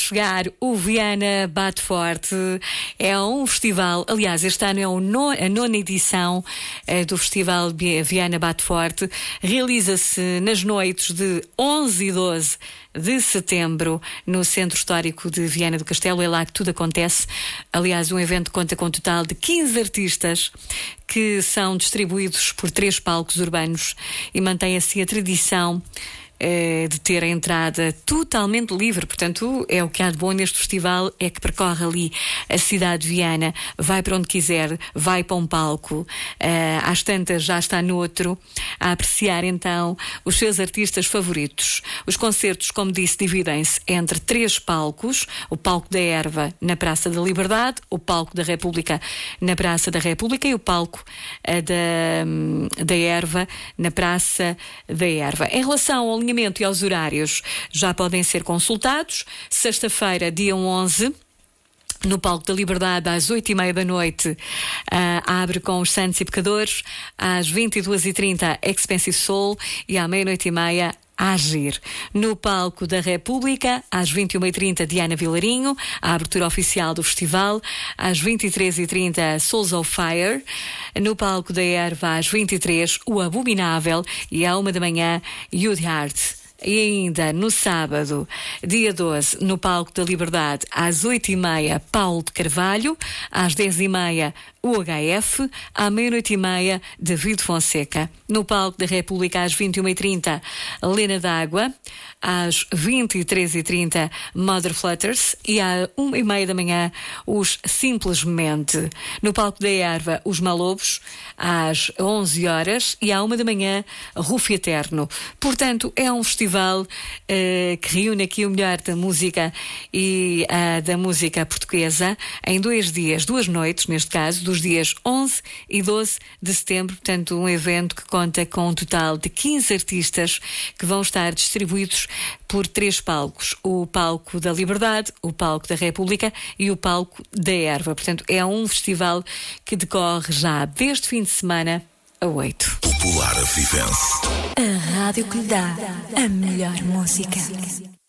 chegar o Viana Bate Forte. É um festival, aliás, este ano é a nona edição do Festival Viana Bate Forte. Realiza-se nas noites de 11 e 12 de setembro no Centro Histórico de Viana do Castelo. É lá que tudo acontece. Aliás, um evento conta com um total de 15 artistas que são distribuídos por 3 palcos urbanos e mantém assim a tradição de ter a entrada totalmente livre. Portanto, é o que há de bom neste festival, é que percorre ali a cidade de Viana, vai para onde quiser, vai para um palco, às tantas já está noutro, a apreciar então os seus artistas favoritos. Os concertos, como disse, dividem-se entre 3 palcos: o palco da Erva na Praça da Liberdade, o palco da República na Praça da República e o palco da Erva na Praça da Erva. Em relação ao alinhamento e aos horários, já podem ser consultados. Sexta-feira, dia 11, no Palco da Liberdade, às 8h30 da noite, abre com os Santos e Pecadores. Às 22h30, Expensive Soul. E à meia-noite e meia, Agir. No Palco da República, às 21h30, Diana Vilarinho, a abertura oficial do festival. Às 23h30, Souls of Fire. No Palco da Erva, às 23h, o Abominável. E à 1h da manhã, Youth Heart. E ainda no sábado, dia 12, no Palco da Liberdade, às 8h30, Paulo de Carvalho. Às 10h30, UHF. À meia-noite e meia, David Fonseca. No Palco da República, às 21h30, Lena D'Água. Às 23h30, Mother Flutters. E à 1h30 da manhã, os Simplesmente. No Palco da Erva, os Malobos, às 11 horas. E à 1h da manhã, Rufo Eterno. Portanto, é um festival que reúne aqui o melhor da música e da música portuguesa em 2 dias, 2 noites, neste caso, dos dias 11 e 12 de setembro. Portanto, um evento que conta com um total de 15 artistas que vão estar distribuídos por 3 palcos: o Palco da Liberdade, o Palco da República e o Palco da Erva. Portanto, é um festival que decorre já deste fim de semana a 8. Popular Avivense. A rádio que lhe dá a melhor música.